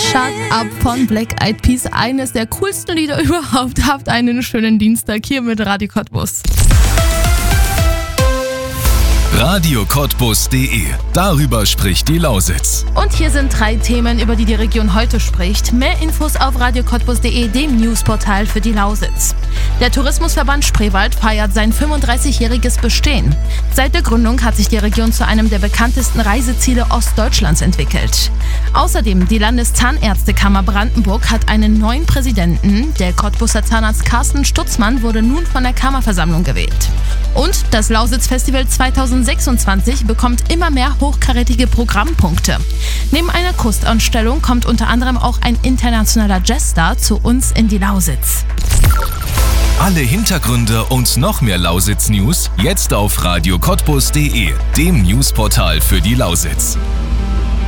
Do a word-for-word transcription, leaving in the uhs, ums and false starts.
Shut Up von Black Eyed Peas, eines der coolsten Lieder überhaupt. Habt einen schönen Dienstag hier mit Radio Cottbus. Radio Cottbus punkt de. Darüber spricht die Lausitz. Und hier sind drei Themen, über die die Region heute spricht. Mehr Infos auf Radio Cottbus punkt de, dem Newsportal für die Lausitz. Der Tourismusverband Spreewald feiert sein fünfunddreißigjähriges Bestehen. Seit der Gründung hat sich die Region zu einem der bekanntesten Reiseziele Ostdeutschlands entwickelt. Außerdem die Landeszahnärztekammer Brandenburg hat einen neuen Präsidenten. Der Cottbuser Zahnarzt Carsten Stutzmann wurde nun von der Kammerversammlung gewählt. Und das Lausitz-Festival zweitausendsechsundzwanzig bekommt immer mehr hochkarätige Programmpunkte. Neben einer Kunstausstellung kommt unter anderem auch ein internationaler Jazzstar zu uns in die Lausitz. Alle Hintergründe und noch mehr Lausitz-News jetzt auf Radio Cottbus punkt de, dem Newsportal für die Lausitz.